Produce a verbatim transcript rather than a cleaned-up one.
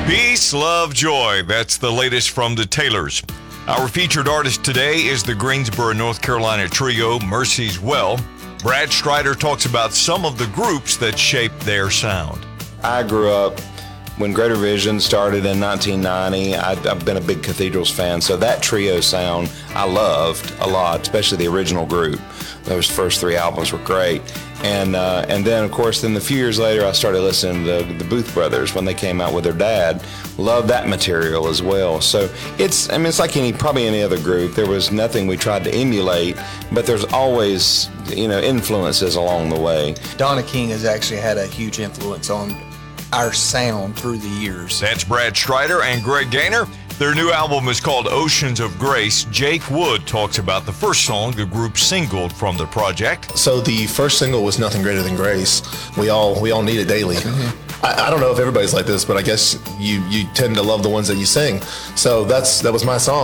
Peace, love, joy. That's the latest from the Taylors. Our featured artist today is the Greensboro, North Carolina trio Mercy's Well. Brad Strider talks about some of the groups that shaped their sound. I grew up when Greater Vision started in nineteen ninety. I'd, I've been a big Cathedrals fan, so that trio sound I loved a lot, especially the original group. Those first three albums were great. And uh, and then, of course, then a few years later, I started listening to the, the Booth Brothers when they came out with their dad. Loved that material as well. So it's, I mean, it's like any probably any other group. There was nothing we tried to emulate, but there's always, you know, influences along the way. Donna King has actually had a huge influence on our sound through the years. That's Brad Strider and Greg Gaynor. Their new album is called Oceans of Grace. Jake Wood talks about the first song the group singled from the project. So the first single was Nothing Greater Than Grace. We all we all need it daily. Mm-hmm. I, I don't know if everybody's like this, but I guess you you tend to love the ones that you sing. So that's that was my song.